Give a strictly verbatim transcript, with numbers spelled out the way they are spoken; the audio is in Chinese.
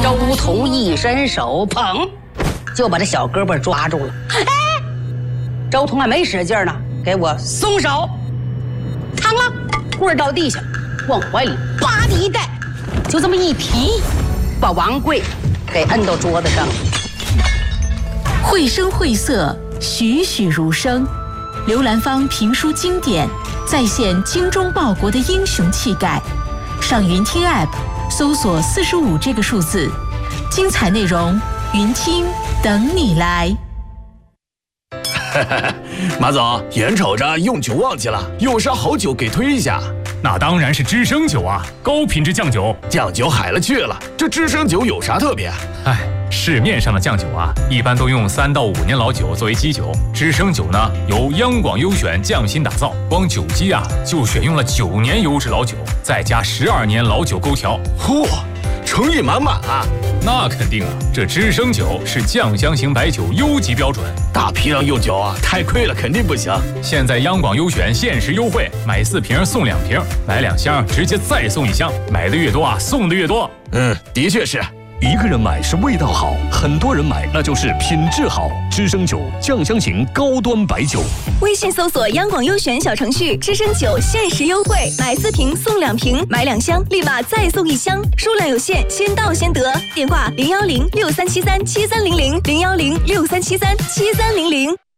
周彤一伸手，砰，就把这小胳膊抓住了。哎，周彤还没使劲呢，给我松手！嘡了，棍儿到地下，往怀里叭的一带，就这么一提，把王贵给摁到桌子上了。 绘声绘色，栩栩如生。刘兰芳评书经典，再现精忠报国的英雄气概。上云听 App 搜索四十五这个数字，精彩内容云听等你来。 马总，眼瞅着用酒旺季了，有啥好酒给推一下？ 那当然是知升酒啊，高品质酱酒。 酱酒海了去了，这知升酒有啥特别？ 哎，市面上的酱酒啊，一般都用三到五年老酒作为基酒，知升酒呢由央广优选匠心打造，光酒基啊就选用了九年优质老酒，再加十二年老酒勾调。 嚯，诚意满满啊！ 那肯定啊，这知升酒是酱香型白酒优级标准， 大批量用酒啊，太亏了，肯定不行。 现在央广优选限时优惠，买四瓶送两瓶，买两箱直接再送一箱，买的越多啊，送的越多。 嗯，的确是。 一个人买是味道好，很多人买那就是品质好。知升酒酱香型高端白酒， 微信搜索央广优选小程序，知升酒限时优惠，买四瓶送两瓶，买两箱立马再送一箱，数量有限，先到先得。电话零幺零六三七三七三零零零幺零六三七三七三零零。